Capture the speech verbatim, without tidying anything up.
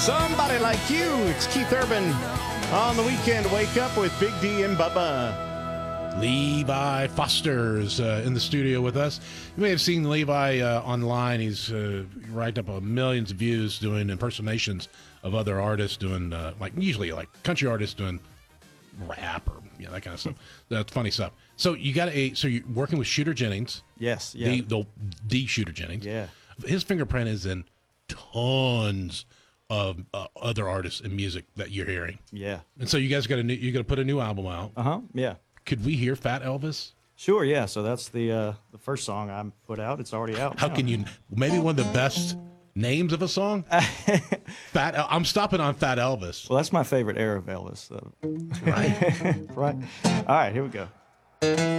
Somebody Like You. It's Keith Urban on the weekend. Wake up with Big D and Bubba. Levi Foster's uh, in the studio with us. You may have seen Levi uh, online. He's uh, racked up uh, millions of views doing impersonations of other artists, doing uh, like usually like country artists doing rap or you know, that kind of stuff. That's funny stuff. So you got a so you're working with Shooter Jennings. Yes, yeah, the the, the Shooter Jennings. Yeah, his fingerprint is in tons of uh, other artists and music that you're hearing. Yeah, and so you guys got a new, you got to put a new album out. Uh huh. Yeah. Could we hear Fat Elvis? Sure, yeah. So that's the uh, the first song I put out. It's already out. How now. can you? Maybe one of the best names of a song. Fat. El- I'm stopping on Fat Elvis. Well, that's my favorite era of Elvis. So. Right. Right. All right. Here we go.